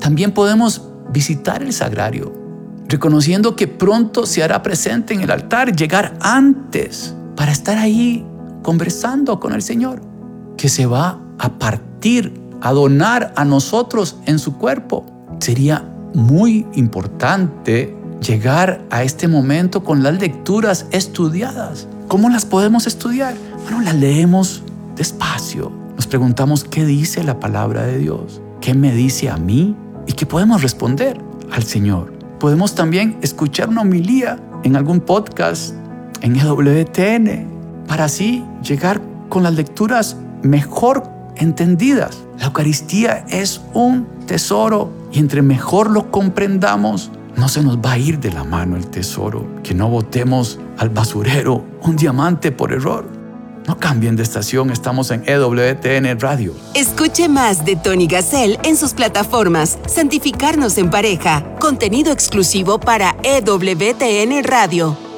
También podemos visitar el sagrario, reconociendo que pronto se hará presente en el altar, llegar antes para estar ahí conversando con el Señor, que se va a partir, a donar a nosotros en su cuerpo. Sería muy importante llegar a este momento con las lecturas estudiadas. ¿Cómo las podemos estudiar? Bueno, las leemos despacio. Nos preguntamos qué dice la palabra de Dios, qué me dice a mí y qué podemos responder al Señor. Podemos también escuchar una homilía en algún podcast, en EWTN, para así llegar con las lecturas mejor entendidas. La Eucaristía es un tesoro y entre mejor lo comprendamos, no se nos va a ir de la mano el tesoro. Que no botemos al basurero un diamante por error. No cambien de estación, estamos en EWTN Radio. Escuche más de Tony Gassel en sus plataformas Santificarnos en Pareja, contenido exclusivo para EWTN Radio.